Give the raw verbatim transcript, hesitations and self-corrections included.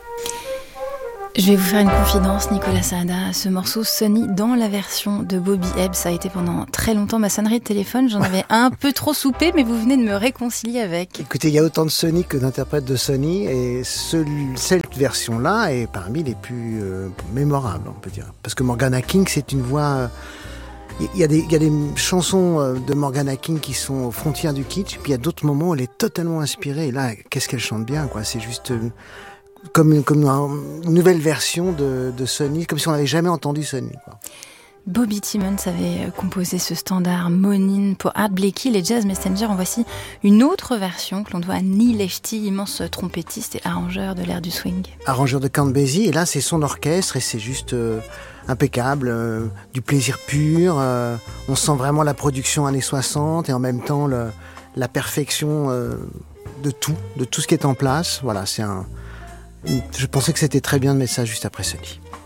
Je vais vous faire une confidence, Nicolas Saada. Ce morceau Sonny, dans la version de Bobby Ebb, ça a été pendant très longtemps ma sonnerie de téléphone. J'en avais un peu trop soupé, mais vous venez de me réconcilier avec. Écoutez, il y a autant de Sonny que d'interprètes de Sonny, et ce, cette version-là est parmi les plus euh, mémorables, on peut dire. Parce que Morgana King, c'est une voix... Il y, a des, il y a des chansons de Morgana King qui sont aux frontières du kitsch, puis il y a d'autres moments où elle est totalement inspirée. Et là, qu'est-ce qu'elle chante bien, quoi. C'est juste... Euh, Comme, comme une nouvelle version de, de Sonny, comme si on n'avait jamais entendu Sonny, quoi. Bobby Timmons avait composé ce standard Monin pour Art Blakey. Les Jazz Messengers en voici une autre version que l'on doit à Neil Lefty, immense trompettiste et arrangeur de l'ère du swing. Arrangeur de Count Basie, et là c'est son orchestre et c'est juste euh, impeccable, euh, du plaisir pur. Euh, on sent vraiment la production années soixante et en même temps le, la perfection euh, de tout, de tout ce qui est en place. Voilà, c'est un... Je pensais que c'était très bien de mettre ça juste après Sonny.